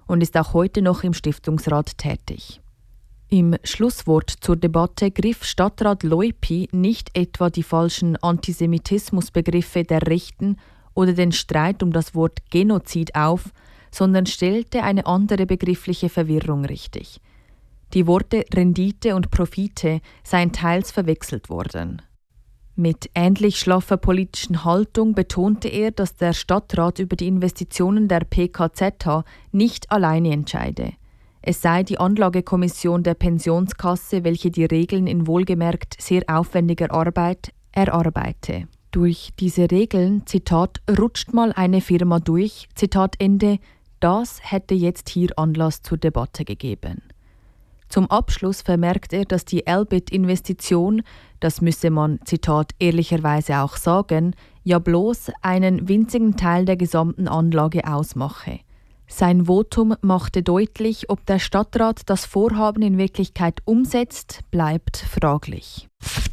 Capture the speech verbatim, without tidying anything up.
und ist auch heute noch im Stiftungsrat tätig. Im Schlusswort zur Debatte griff Stadtrat Leupi nicht etwa die falschen Antisemitismusbegriffe der Rechten oder den Streit um das Wort Genozid auf, sondern stellte eine andere begriffliche Verwirrung richtig. Die Worte Rendite und Profite seien teils verwechselt worden. Mit ähnlich schlaffer politischen Haltung betonte er, dass der Stadtrat über die Investitionen der P K Z H nicht alleine entscheide. Es sei die Anlagekommission der Pensionskasse, welche die Regeln in wohlgemerkt sehr aufwendiger Arbeit erarbeite. Durch diese Regeln, Zitat, rutscht mal eine Firma durch, Zitat Ende, das hätte jetzt hier Anlass zur Debatte gegeben. Zum Abschluss vermerkt er, dass die Elbit-Investition, das müsse man, Zitat, ehrlicherweise auch sagen, ja bloß einen winzigen Teil der gesamten Anlage ausmache. Sein Votum machte deutlich, ob der Stadtrat das Vorhaben in Wirklichkeit umsetzt, bleibt fraglich.